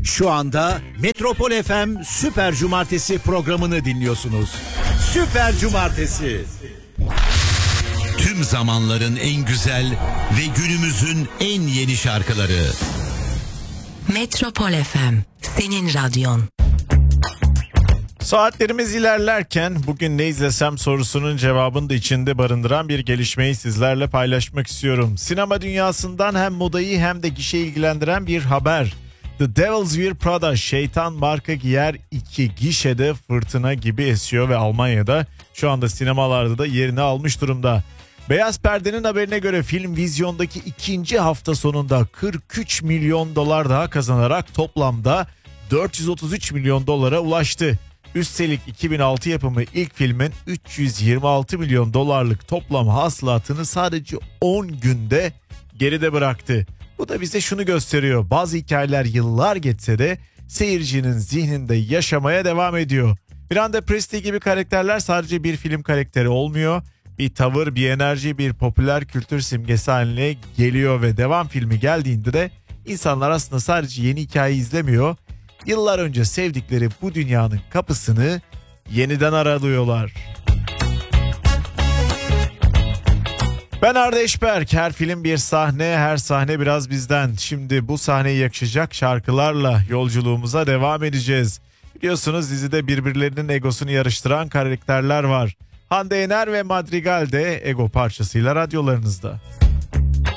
Şu anda Metropol FM Süper Cumartesi programını dinliyorsunuz. Süper Cumartesi. Tüm zamanların en güzel ve günümüzün en yeni şarkıları. Metropol FM, senin radyon. Saatlerimiz ilerlerken bugün ne izlesem sorusunun cevabını da içinde barındıran bir gelişmeyi sizlerle paylaşmak istiyorum. Sinema dünyasından hem modayı hem de gişe ilgilendiren bir haber. The Devil's Wear Prada, Şeytan Marka Giyer 2 gişede fırtına gibi esiyor ve Almanya'da şu anda sinemalarda da yerini almış durumda. Beyaz Perde'nin haberine göre film vizyondaki ikinci hafta sonunda 43 milyon dolar daha kazanarak toplamda 433 milyon dolara ulaştı. Üstelik 2006 yapımı ilk filmin 326 milyon dolarlık toplam hasılatını sadece 10 günde geride bıraktı. Bu da bize şunu gösteriyor: bazı hikayeler yıllar geçse de seyircinin zihninde yaşamaya devam ediyor. Miranda Priestley gibi karakterler sadece bir film karakteri olmuyor. Bir tavır, bir enerji, bir popüler kültür simgesi haline geliyor ve devam filmi geldiğinde de insanlar aslında sadece yeni hikaye izlemiyor. Yıllar önce sevdikleri bu dünyanın kapısını yeniden aralıyorlar. Ben Arda Eşberk. Her film bir sahne, her sahne biraz bizden. Şimdi bu sahneye yakışacak şarkılarla yolculuğumuza devam edeceğiz. Biliyorsunuz dizide birbirlerinin egosunu yarıştıran karakterler var. Hande Yener ve Madrigal de ego parçasıyla radyolarınızda.